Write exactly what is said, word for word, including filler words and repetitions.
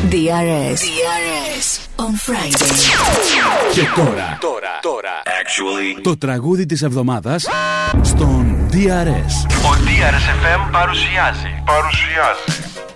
ντι αρ ες. ντι αρ ες on Friday. Και τώρα, τώρα, τώρα, actually, το τραγούδι της εβδομάδας στον ντι αρ ες. Ο ντι αρ ες εφ εμ παρουσιάζει. Παρουσιάζει.